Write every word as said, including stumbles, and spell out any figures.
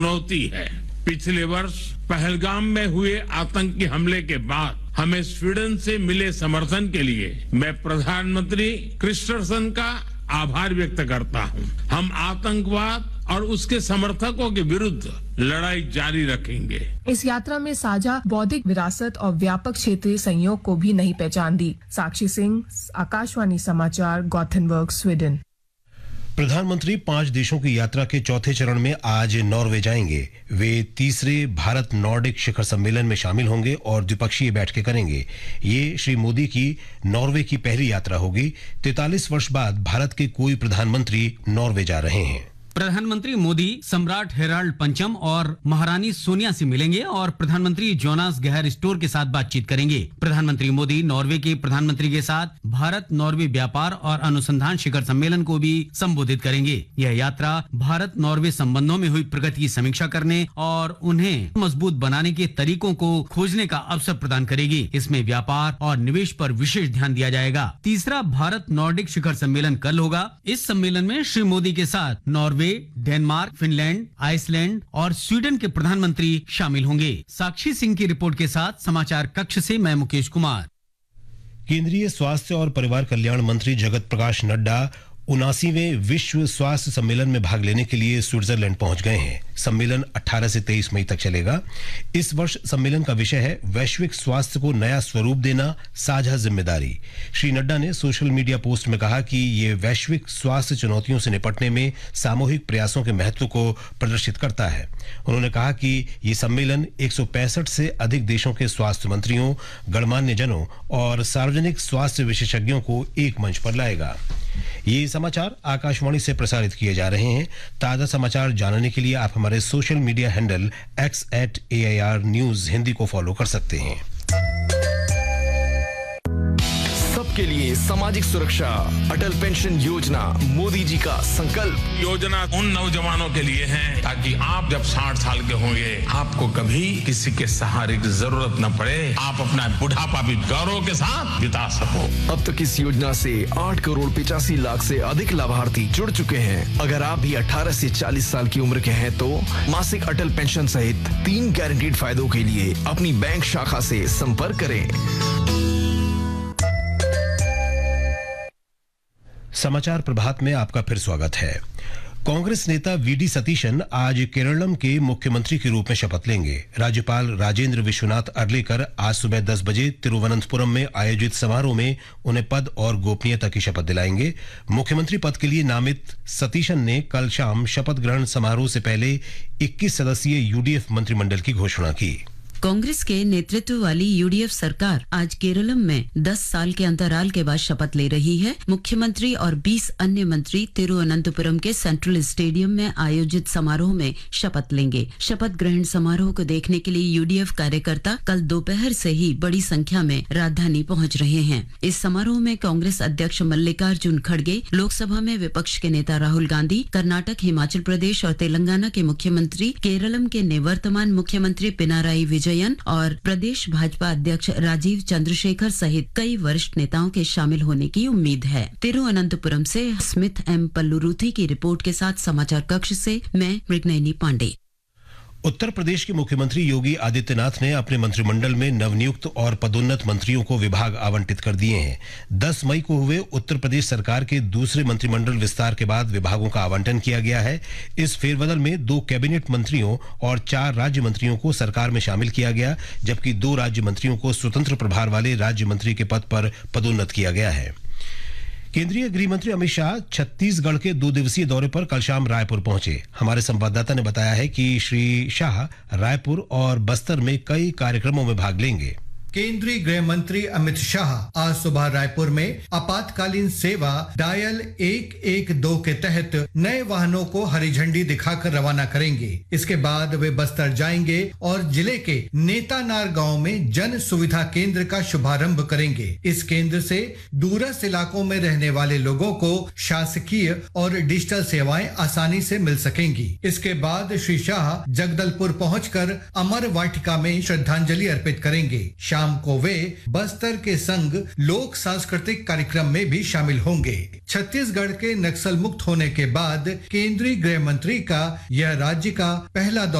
चुनौती है। पिछले वर्ष पहलगाम में हुए आतंकी हमले के बाद हमें स्वीडन से मिले समर्थन के लिए मैं प्रधानमंत्री क्रिस्टरसन का आभार व्यक्त करता हूं। हम आतंकवाद और उसके समर्थकों के विरुद्ध लड़ाई जारी रखेंगे। इस यात्रा में साझा बौद्धिक विरासत और व्यापक क्षेत्रीय सहयोग को भी नई पहचान दी। साक्षी सिंह, आकाशवाणी समाचार, गॉथेनबर्ग, स्वीडन। प्रधानमंत्री पांच देशों की यात्रा के चौथे चरण में आज नॉर्वे जाएंगे। वे तीसरे भारत नॉर्डिक शिखर सम्मेलन में शामिल होंगे और द्विपक्षीय बैठकें करेंगे। ये श्री मोदी की नॉर्वे की पहली यात्रा होगी। तैंतालीस वर्ष बाद भारत के कोई प्रधानमंत्री नॉर्वे जा रहे हैं। प्रधानमंत्री मोदी सम्राट हेराल्ड पंचम और महारानी सोनिया से मिलेंगे और प्रधानमंत्री जोनास गहर स्टोर के साथ बातचीत करेंगे। प्रधानमंत्री मोदी नॉर्वे के प्रधानमंत्री के साथ भारत नॉर्वे व्यापार और अनुसंधान शिखर सम्मेलन को भी संबोधित करेंगे। यह यात्रा भारत नॉर्वे संबंधों में हुई प्रगति की समीक्षा करने और उन्हें मजबूत बनाने के तरीकों को खोजने का अवसर प्रदान करेगी। इसमें व्यापार और निवेश पर विशेष ध्यान दिया जाएगा। तीसरा भारत नॉर्डिक शिखर सम्मेलन कल होगा। इस सम्मेलन में श्री मोदी के साथ नॉर्वे, डेनमार्क, फिनलैंड, आइसलैंड और स्वीडन के प्रधानमंत्री शामिल होंगे। साक्षी सिंह की रिपोर्ट के साथ समाचार कक्ष से मैं मुकेश कुमार। केंद्रीय स्वास्थ्य और परिवार कल्याण मंत्री जगत प्रकाश नड्डा उनासीवें विश्व स्वास्थ्य सम्मेलन में भाग लेने के लिए स्विट्जरलैंड पहुंच गए हैं। सम्मेलन अठारह से तेईस मई तक चलेगा। इस वर्ष सम्मेलन का विषय है वैश्विक स्वास्थ्य को नया स्वरूप देना, साझा जिम्मेदारी। श्री नड्डा ने सोशल मीडिया पोस्ट में कहा कि ये वैश्विक स्वास्थ्य चुनौतियों से निपटने में सामूहिक प्रयासों के महत्व को प्रदर्शित करता है। उन्होंने कहा कि ये सम्मेलन एक सौ पैंसठ से अधिक देशों के स्वास्थ्य मंत्रियों, गणमान्य जनों और सार्वजनिक स्वास्थ्य विशेषज्ञों को एक मंच पर लाएगा। ये समाचार आकाशवाणी से प्रसारित किए जा रहे हैं। ताजा समाचार जानने के लिए आप हमारे social media handle x eight A I R news Hindi को फॉलो कर सकते हैं। सबके लिए सामाजिक सुरक्षा, अटल पेंशन योजना मोदी जी का संकल्प। योजना उन नौजवानों के लिए है ताकि आप जब साठ साल के होंगे आपको कभी किसी के सहारे की जरूरत न पड़े। आप अपना बुढ़ापा भी गौरव के साथ बिता सको। अब तक इस योजना से आठ करोड़ पिचासी लाख से अधिक लाभार्थी जुड़ चुके हैं। अगर आप भी अठारह से चालीस साल की उम्र के हैं तो मासिक अटल पेंशन सहित तीन गारंटीड फायदों के लिए अपनी बैंक शाखा से संपर्क करें। समाचार प्रभात में आपका फिर स्वागत है। कांग्रेस नेता वीडी सतीशन आज केरलम के मुख्यमंत्री के रूप में शपथ लेंगे। राज्यपाल राजेंद्र विश्वनाथ अर्लेकर आज सुबह दस बजे तिरुवनंतपुरम में आयोजित समारोह में उन्हें पद और गोपनीयता की शपथ दिलाएंगे। मुख्यमंत्री पद के लिए नामित सतीशन ने कल शाम शपथ ग्रहण समारोह से पहले इक्कीस सदस्यीय यूडीएफ मंत्रिमंडल की घोषणा की। कांग्रेस के नेतृत्व वाली यूडीएफ सरकार आज केरलम में दस साल के अंतराल के बाद शपथ ले रही है। मुख्यमंत्री और बीस अन्य मंत्री तिरुवनंतपुरम के सेंट्रल स्टेडियम में आयोजित समारोह में शपथ लेंगे। शपथ ग्रहण समारोह को देखने के लिए यूडीएफ कार्यकर्ता कल दोपहर से ही बड़ी संख्या में राजधानी पहुंच रहे हैं। इस समारोह में कांग्रेस अध्यक्ष मल्लिकार्जुन खड़गे, लोकसभा में विपक्ष के नेता राहुल गांधी, कर्नाटक, हिमाचल प्रदेश और तेलंगाना के मुख्यमंत्री, केरलम के निवर्तमान मुख्यमंत्री पिनाराई विजयन और प्रदेश भाजपा अध्यक्ष राजीव चंद्रशेखर सहित कई वरिष्ठ नेताओं के शामिल होने की उम्मीद है। तिरुवनंतपुरम से स्मिथ एम पल्लुरुथी की रिपोर्ट के साथ समाचार कक्ष से मैं मृगनयनी पांडे। उत्तर प्रदेश के मुख्यमंत्री योगी आदित्यनाथ ने अपने मंत्रिमंडल में नवनियुक्त और पदोन्नत मंत्रियों को विभाग आवंटित कर दिए हैं। दस मई को हुए उत्तर प्रदेश सरकार के दूसरे मंत्रिमंडल विस्तार के बाद विभागों का आवंटन किया गया है। इस फेरबदल में दो कैबिनेट मंत्रियों और चार राज्य मंत्रियों को सरकार में शामिल किया गया, जबकि दो राज्य मंत्रियों को स्वतंत्र प्रभार वाले राज्य मंत्री के पद पर पदोन्नत किया गया है। केंद्रीय गृह मंत्री अमित शाह छत्तीसगढ़ के दो दिवसीय दौरे पर कल शाम रायपुर पहुंचे। हमारे संवाददाता ने बताया है कि श्री शाह रायपुर और बस्तर में कई कार्यक्रमों में भाग लेंगे। केंद्रीय गृह मंत्री अमित शाह आज सुबह रायपुर में आपातकालीन सेवा डायल एक एक दो के तहत नए वाहनों को हरी झंडी दिखाकर रवाना करेंगे। इसके बाद वे बस्तर जाएंगे और जिले के नेतानार गांव में जन सुविधा केंद्र का शुभारंभ करेंगे। इस केंद्र से दूरस्थ इलाकों में रहने वाले लोगों को शासकीय और डिजिटल सेवाएं आसानी से मिल सकेंगी। इसके बाद श्री शाह जगदलपुर पहुंचकर अमर वाटिका में श्रद्धांजलि अर्पित करेंगे। शाम को वे बस्तर के संग लोक सांस्कृतिक कार्यक्रम में भी शामिल होंगे। छत्तीसगढ़ के नक्सल मुक्त होने के बाद केंद्रीय गृह मंत्री का यह राज्य का पहला दौरा